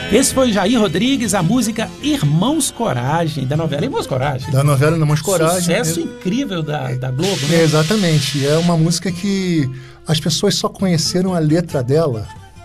Esse foi Jair Rodrigues, a música Irmãos Coragem, da novela Irmãos Coragem. Da novela Irmãos Coragem. Sucesso incrível da Globo, né? Exatamente. É uma música que as pessoas só conheceram a letra dela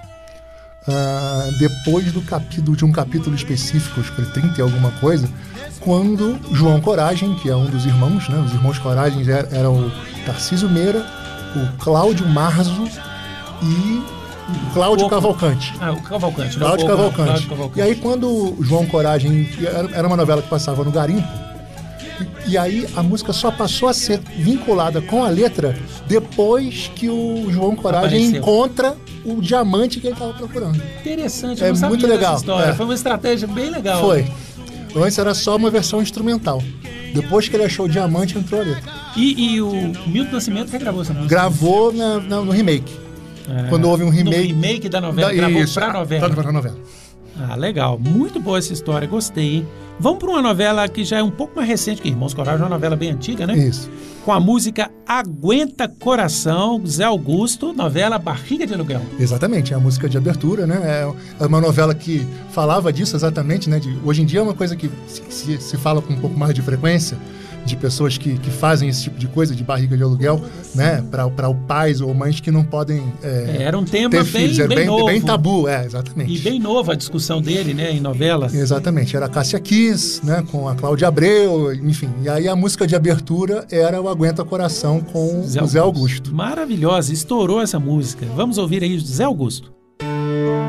depois de um capítulo específico, acho que foi 30 e alguma coisa, quando João Coragem, que é um dos irmãos, né? Os irmãos Coragem eram o Tarcísio Meira, o Cláudio Marzo e o Cláudio Cavalcante. O Cavalcante. Cláudio Cavalcante. E aí, quando o João Coragem... Era uma novela que passava no Garimpo. E aí, a música só passou a ser vinculada com a letra depois que o João Coragem encontra o diamante que ele estava procurando. Interessante. Eu não sabia muito legal. História. Foi uma estratégia bem legal. Foi. Antes era só uma versão instrumental. Depois que ele achou o diamante, entrou a letra. E o Milton Nascimento regravou essa música? Gravou no remake. Quando houve um remake... No remake da novela, gravou pra novela. Pra novela. Legal. Muito boa essa história, gostei, hein? Vamos para uma novela que já é um pouco mais recente que Irmãos Coragem, uma novela bem antiga, né? Isso. Com a música Aguenta Coração, Zé Augusto, novela Barriga de Aluguel. Exatamente, é a música de abertura, né? É uma novela que falava disso exatamente, né? Hoje em dia é uma coisa que se fala com um pouco mais de frequência, de pessoas que fazem esse tipo de coisa, de barriga de aluguel, né? Para pais ou mães que não podem era um tema ter filhos. Era bem novo. Bem tabu, exatamente. E bem nova a discussão dele, né? Em novelas. Exatamente. Era a Cássia Kiss, né? Com a Cláudia Abreu, enfim. E aí a música de abertura era o Aguenta Coração com o Zé Augusto. Maravilhosa. Estourou essa música. Vamos ouvir aí Zé Augusto.